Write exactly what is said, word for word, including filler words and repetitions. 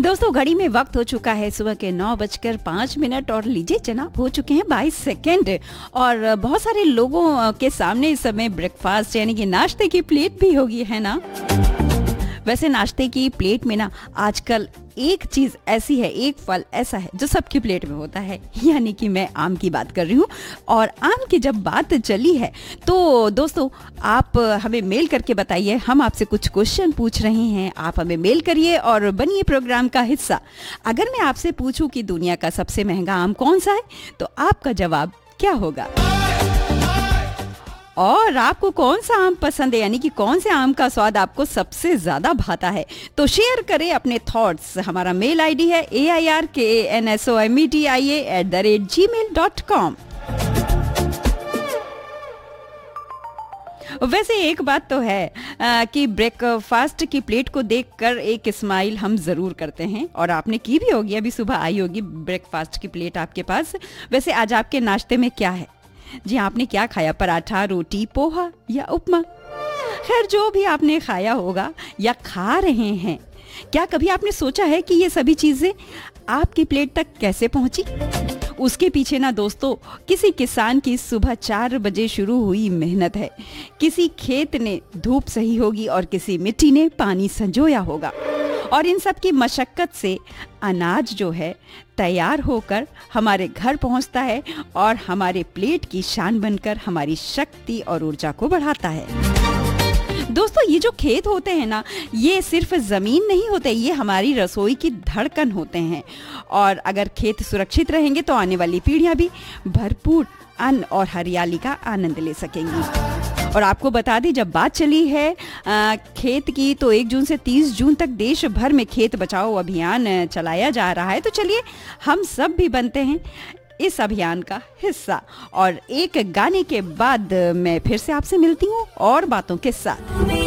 दोस्तों घड़ी में वक्त हो चुका है सुबह के नौ बजकर पाँच मिनट और लीजिए जनाब हो चुके हैं बाईस सेकेंड और बहुत सारे लोगों के सामने इस समय ब्रेकफास्ट यानी कि नाश्ते की प्लेट भी होगी, है ना। वैसे नाश्ते की प्लेट में ना आजकल एक चीज ऐसी है, एक फल ऐसा है जो सबकी प्लेट में होता है, यानी कि मैं आम की बात कर रही हूँ। और आम की जब बात चली है तो दोस्तों आप हमें मेल करके बताइए, हम आपसे कुछ क्वेश्चन पूछ रहे हैं, आप हमें मेल करिए और बनिए प्रोग्राम का हिस्सा। अगर मैं आपसे पूछूं कि दुनिया का सबसे महंगा आम कौन सा है तो आपका जवाब क्या होगा और आपको कौन सा आम पसंद है, यानी कि कौन से आम का स्वाद आपको सबसे ज्यादा भाता है। तो शेयर करें अपने थॉट्स। हमारा मेल आईडी है ए आई आर के A N S O M E T I A at the rate ji mail dot com. वैसे एक बात तो है आ, कि ब्रेकफास्ट की प्लेट को देखकर एक स्माइल हम जरूर करते हैं और आपने की भी होगी, अभी सुबह आई होगी ब्रेकफास्ट की प्लेट आपके पास। वैसे आज आपके नाश्ते में क्या है? जी आपने क्या खाया? पराठा, रोटी, पोहा या उपमा? खैर जो भी आपने खाया होगा या खा रहे हैं, क्या कभी आपने सोचा है कि ये सभी चीजें आपकी प्लेट तक कैसे पहुंची? उसके पीछे ना दोस्तों किसी किसान की सुबह चार बजे शुरू हुई मेहनत है, किसी खेत ने धूप सही होगी और किसी मिट्टी ने पानी संजोया होगा और इन सब की मशक्कत से अनाज जो है तैयार होकर हमारे घर पहुंचता है और हमारे प्लेट की शान बनकर हमारी शक्ति और ऊर्जा को बढ़ाता है। दोस्तों ये जो खेत होते हैं ना, ये सिर्फ जमीन नहीं होते, ये हमारी रसोई की धड़कन होते हैं और अगर खेत सुरक्षित रहेंगे तो आने वाली पीढ़ियां भी भरपूर अन्न और हरियाली का आनंद ले सकेंगी। और आपको बता दें, जब बात चली है आ, खेत की, तो एक जून से तीस जून तक देश भर में खेत बचाओ अभियान चलाया जा रहा है। तो चलिए हम सब भी बनते हैं इस अभियान का हिस्सा। और एक गाने के बाद मैं फिर से आपसे मिलती हूँ और बातों के साथ।